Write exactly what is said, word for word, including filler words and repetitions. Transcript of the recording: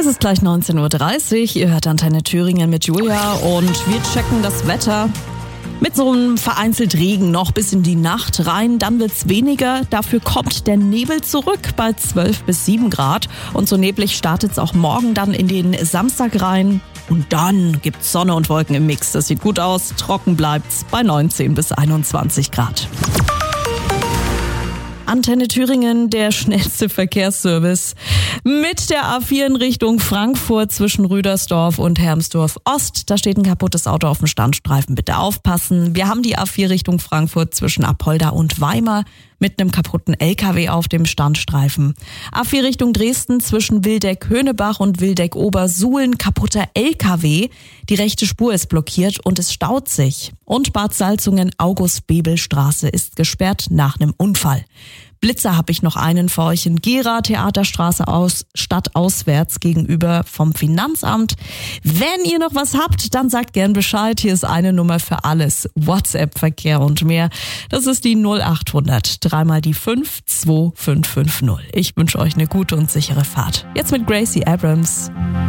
Es ist gleich neunzehn Uhr dreißig, ihr hört Antenne Thüringen mit Julia und wir checken das Wetter. Mit so einem vereinzelt Regen noch bis in die Nacht rein, dann wird's weniger. Dafür kommt der Nebel zurück bei zwölf bis sieben Grad. Und so neblig startet's auch morgen dann in den Samstag rein. Und dann gibt's Sonne und Wolken im Mix. Das sieht gut aus. Trocken bleibt's bei neunzehn bis einundzwanzig Grad. Antenne Thüringen, der schnellste Verkehrsservice. Mit der A vier in Richtung Frankfurt zwischen Rüdersdorf und Hermsdorf Ost. Da steht ein kaputtes Auto auf dem Standstreifen. Bitte aufpassen. Wir haben die A vier Richtung Frankfurt zwischen Apolda und Weimar mit einem kaputten L K W auf dem Standstreifen. A vier Richtung Dresden zwischen Wildeck-Höhnebach und Wildeck-Obersuhlen. Kaputter L K W. Die rechte Spur ist blockiert und es staut sich. Und Bad Salzungen-August-Bebel-Straße ist gesperrt nach einem Unfall. Blitzer habe ich noch einen für euch in Gera, Theaterstraße aus, stadtauswärts gegenüber vom Finanzamt. Wenn ihr noch was habt, dann sagt gern Bescheid. Hier ist eine Nummer für alles. WhatsApp-Verkehr und mehr. Das ist die null acht hundert, dreimal die fünf, zwei fünf fünf null. Ich wünsche euch eine gute und sichere Fahrt. Jetzt mit Gracie Abrams.